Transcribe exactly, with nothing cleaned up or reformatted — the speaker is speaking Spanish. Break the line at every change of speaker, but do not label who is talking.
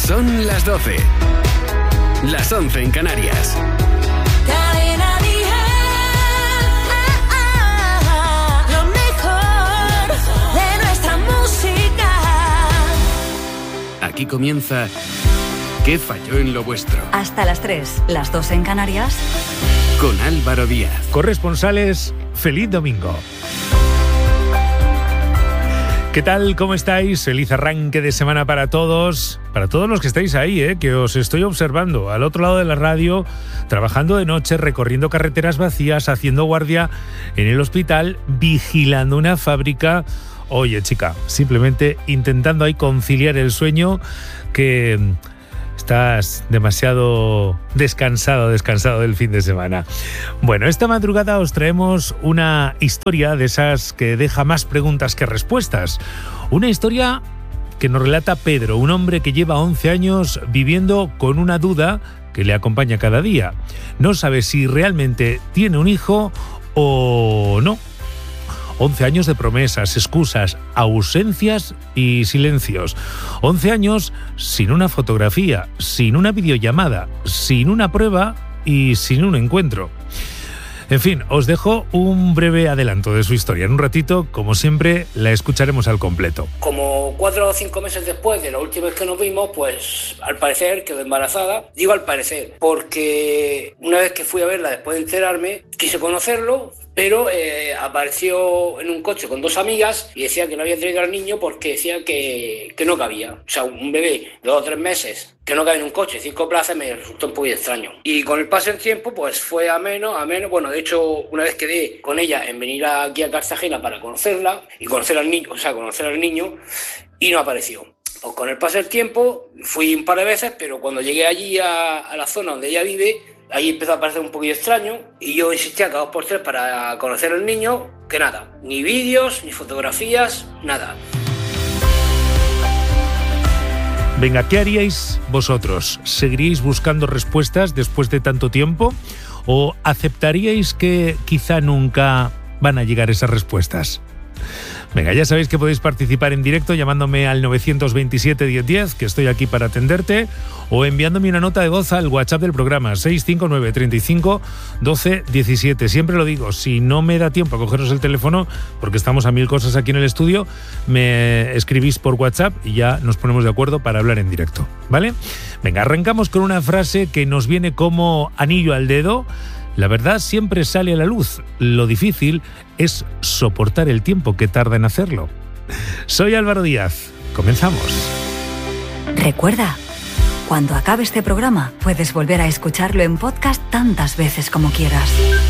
Son las doce. Las once en Canarias.
Cadena Dial, lo mejor de nuestra música.
Aquí comienza ¿Qué falló en lo vuestro?
Hasta las tres, las dos en Canarias.
Con Álvaro Díaz.
Corresponsales, feliz domingo. ¿Qué tal? ¿Cómo estáis? Feliz arranque de semana para todos. Para todos los que estáis ahí, ¿eh? Que os estoy observando al otro lado de la radio, trabajando de noche, recorriendo carreteras vacías, haciendo guardia en el hospital, vigilando una fábrica. Oye, chica, simplemente intentando ahí conciliar el sueño, que estás demasiado descansado, descansado del fin de semana. Bueno, esta madrugada os traemos una historia de esas que deja más preguntas que respuestas. Una historia que nos relata Pedro, un hombre que lleva once años viviendo con una duda que le acompaña cada día. No sabe si realmente tiene un hijo o no. once años de promesas, excusas, ausencias y silencios. once años sin una fotografía, sin una videollamada, sin una prueba y sin un encuentro. En fin, os dejo un breve adelanto de su historia. En un ratito, como siempre, la escucharemos al completo.
Como cuatro o cinco meses después de la última vez que nos vimos, pues al parecer quedó embarazada. Digo al parecer, porque una vez que fui a verla después de enterarme, quise conocerlo, pero eh, apareció en un coche con dos amigas y decía que no había traído al niño porque decía que, que no cabía. O sea, un bebé de dos o tres meses que no cabe en un coche, cinco plazas, me resultó un poco extraño. Y con el paso del tiempo, pues fue a menos, a menos. Bueno, de hecho, una vez quedé con ella en venir aquí a Cartagena para conocerla y conocer al niño, o sea, conocer al niño, y no apareció. Pues con el paso del tiempo, fui un par de veces, pero cuando llegué allí a, a la zona donde ella vive, ahí empezó a parecer un poquito extraño y yo insistía cada dos por tres para conocer al niño, que nada, ni vídeos, ni fotografías, nada.
Venga, ¿qué haríais vosotros? ¿Seguiríais buscando respuestas después de tanto tiempo? ¿O aceptaríais que quizá nunca van a llegar esas respuestas? Venga, ya sabéis que podéis participar en directo llamándome al nueve dos siete, diez diez, que estoy aquí para atenderte, o enviándome una nota de voz al WhatsApp del programa seis cinco nueve, treinta y cinco, doce, diecisiete. Siempre lo digo, si no me da tiempo a cogeros el teléfono, porque estamos a mil cosas aquí en el estudio, me escribís por WhatsApp y ya nos ponemos de acuerdo para hablar en directo, ¿vale? Venga, arrancamos con una frase que nos viene como anillo al dedo. La verdad siempre sale a la luz. Lo difícil es soportar el tiempo que tarda en hacerlo. Soy Álvaro Díaz. Comenzamos.
Recuerda, cuando acabe este programa, puedes volver a escucharlo en podcast tantas veces como quieras.